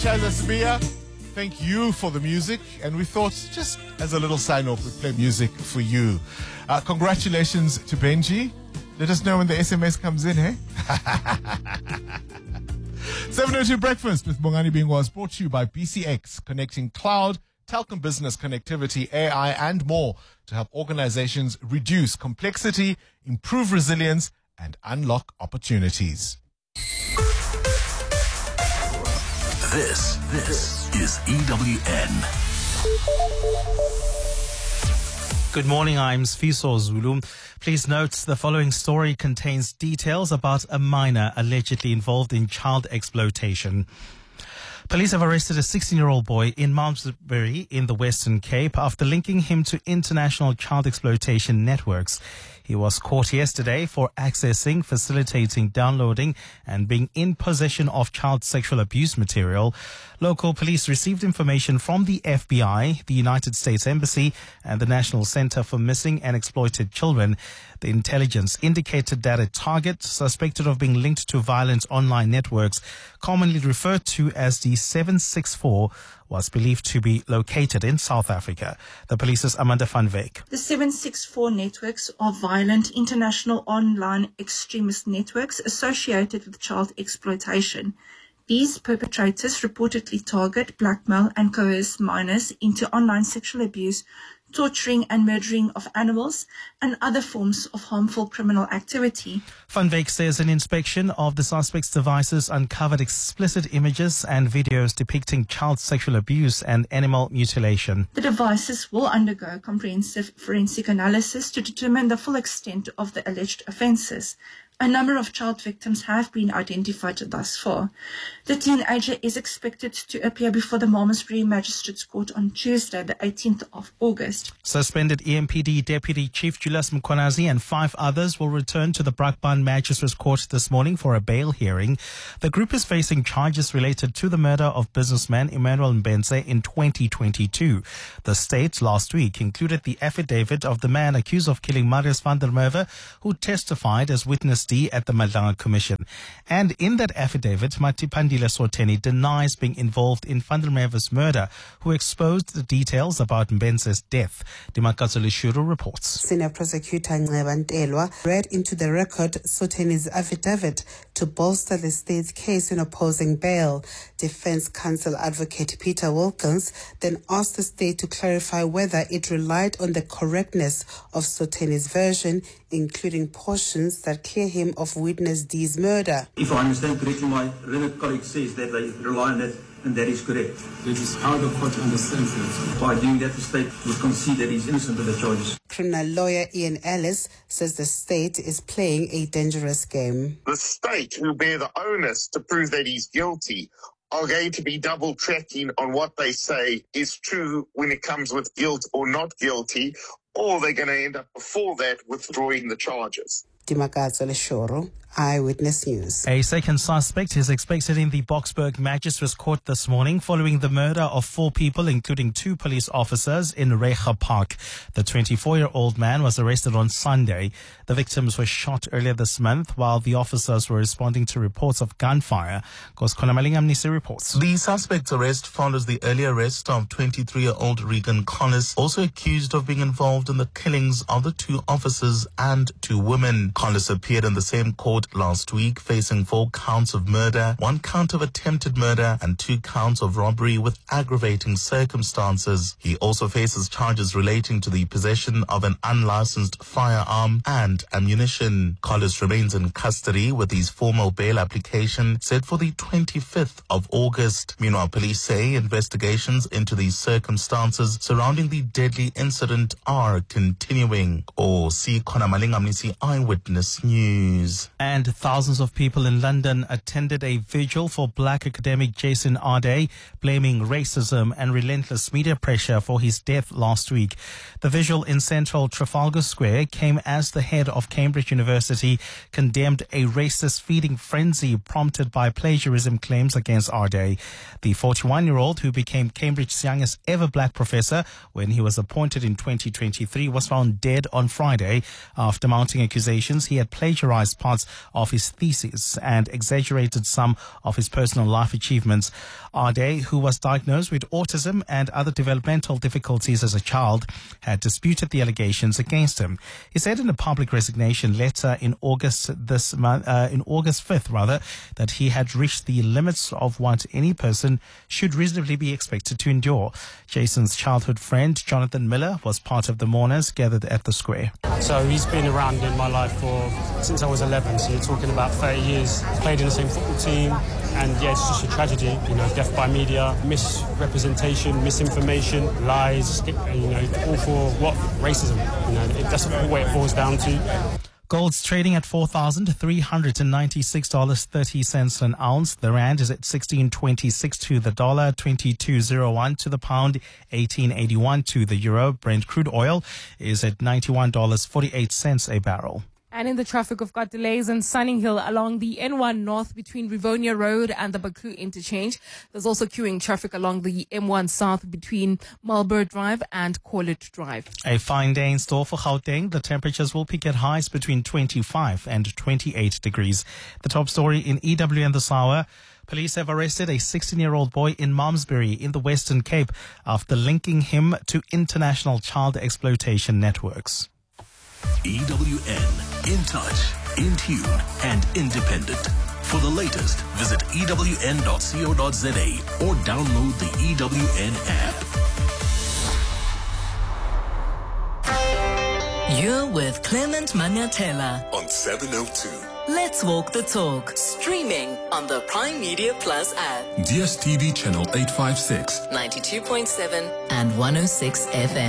Shaza Sabia, thank you for the music. And we thought, just as a little sign-off, we'd play music for you. Congratulations to Benji. Let us know when the SMS comes in, eh? 702 Breakfast with Bongani Bingwa is brought to you by BCX, connecting cloud, telecom business connectivity, AI, and more to help organizations reduce complexity, improve resilience, and unlock opportunities. This is EWN. Good morning, I'm Sfiso Zulu. Please note the following story contains details about a minor allegedly involved in child exploitation. Police have arrested a 16-year-old boy in Malmesbury in the Western Cape after linking him to international child exploitation networks. He was caught yesterday for accessing, facilitating, downloading, and being in possession of child sexual abuse material. Local police received information from the FBI, the United States Embassy, and the National Center for Missing and Exploited Children. The intelligence indicated that a target suspected of being linked to violent online networks, commonly referred to as the 764, was believed to be located in South Africa. The police's Amanda van Wyk. The 764 networks are violent international online extremist networks associated with child exploitation. These perpetrators reportedly target, blackmail and coerce minors into online sexual abuse, torturing and murdering of animals, and other forms of harmful criminal activity. Van Wyk says an inspection of the suspect's devices uncovered explicit images and videos depicting child sexual abuse and animal mutilation. The devices will undergo comprehensive forensic analysis to determine the full extent of the alleged offences. A number of child victims have been identified thus far. The teenager is expected to appear before the Malmesbury Magistrates Court on Tuesday, the 18th of August. Suspended EMPD Deputy Chief Julius Mkhwanazi and 5 others will return to the Brakpan Magistrates Court this morning for a bail hearing. The group is facing charges related to the murder of businessman Emmanuel Mbenze in 2022. The state last week included the affidavit of the man accused of killing Marius van der Merwe, who testified as witness D at the Madlanga Commission. And in that affidavit, Matipandile Sotheni denies being involved in van der Merwe's murder, who exposed the details about Mbenze's death. Dimakatso Lishuru reports. Senior Prosecutor Nceba Ntelwa read into the record Sotheni's affidavit to bolster the state's case in opposing bail. Defense counsel advocate Peter Wilkins then asked the state to clarify whether it relied on the correctness of Sotheni's version, including portions that clear him of witness D's murder. If I understand correctly, my learned colleague says that they rely on it, and that is correct. That is how the court understands it. By doing that, the state would concede that he's innocent of the charges. Criminal lawyer Ian Ellis says the state is playing a dangerous game. The state, who bear the onus to prove that he's guilty, are going to be double tracking on what they say is true when it comes with guilt or not guilty, or they're going to end up before that withdrawing the charges. Dimakatso Leshoro, Eyewitness News. A second suspect is expected in the Boksburg Magistrates Court this morning following the murder of 4 people, including 2 police officers in Recha Park. The 24-year-old man was arrested on Sunday. The victims were shot earlier this month while the officers were responding to reports of gunfire. Koskona Malingamnisi reports. The suspect's arrest follows the earlier arrest of 23-year-old Regan Collis, also accused of being involved in the killings of the 2 officers and 2 women. Collis appeared in the same court last week, facing 4 counts of murder, 1 count of attempted murder, and 2 counts of robbery with aggravating circumstances. He also faces charges relating to the possession of an unlicensed firearm and ammunition. Collis remains in custody with his formal bail application set for the 25th of August. Meanwhile, police say investigations into the circumstances surrounding the deadly incident are continuing. See Khona Malingamnisi, Eyewitness News. And thousands of people in London attended a vigil for Black academic Jason Arday, blaming racism and relentless media pressure for his death last week. The vigil in central Trafalgar Square came as the head of Cambridge University condemned a racist feeding frenzy prompted by plagiarism claims against Arday. The 41-year-old, who became Cambridge's youngest ever black professor when he was appointed in 2023, was found dead on Friday after mounting accusations allegations he had plagiarized parts of his thesis and exaggerated some of his personal life achievements. Ade, who was diagnosed with autism and other developmental difficulties as a child, had disputed the allegations against him. He said in a public resignation letter in August 5th, that he had reached the limits of what any person should reasonably be expected to endure. Jason's childhood friend, Jonathan Miller, was part of the mourners gathered at the square. So he's been around in my life since I was 11, so you're talking about 30 years. Played in the same football team, and yeah, it's just a tragedy, death by media, misrepresentation, misinformation, lies, all for what? Racism. That's what it boils down to. Gold's trading at $4,396.30 an ounce. The rand is at 16.26 to the dollar, 22.01 to the pound, 18.81 to the euro. Brent crude oil is at $91.48 a barrel. And in the traffic, we've got delays in Sunninghill along the N1 North between Rivonia Road and the Baku interchange. There's also queuing traffic along the M1 South between Marlborough Drive and Corlett Drive. A fine day in store for Gauteng. The temperatures will peak at highs between 25 and 28 degrees. The top story in EWN this hour. Police have arrested a 16-year-old boy in Malmesbury in the Western Cape after linking him to international child exploitation networks. EWN, in touch, in tune, and independent. For the latest, visit ewn.co.za or download the EWN app. You're with Clement Manyatela On 702. Let's Walk the Talk, streaming on the Prime Media Plus app. DSTV channel 856. 92.7 and 106 FM.